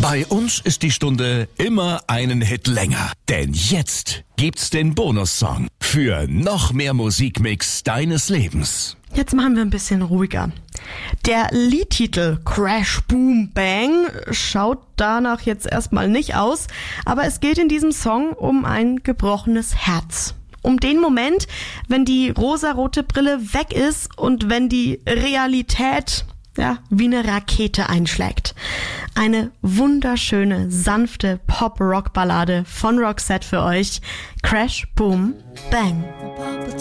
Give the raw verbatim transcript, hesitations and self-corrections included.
Bei uns ist die Stunde immer einen Hit länger. Denn jetzt gibt's den Bonussong für noch mehr Musikmix deines Lebens. Jetzt machen wir ein bisschen ruhiger. Der Liedtitel Crash Boom Bang schaut danach jetzt erstmal nicht aus, aber es geht in diesem Song um ein gebrochenes Herz. Um den Moment, wenn die rosarote Brille weg ist und wenn die Realität, ja, wie eine Rakete einschlägt. Eine wunderschöne, sanfte Pop-Rock-Ballade von Roxette für euch. Crash Boom Bang.